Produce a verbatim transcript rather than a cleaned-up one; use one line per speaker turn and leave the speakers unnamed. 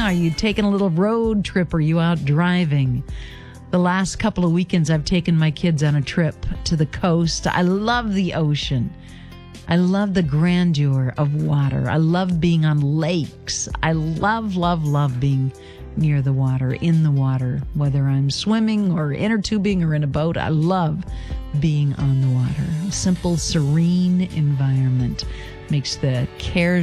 Are you taking a little road trip? Are you out driving? The last couple of weekends, I've taken my kids on a trip to the coast. I love the ocean. I love the grandeur of water. I love being on lakes. I love, love, love being near the water, in the water, whether I'm swimming or inner tubing or in a boat. I love being on the water. A simple, serene environment makes the cares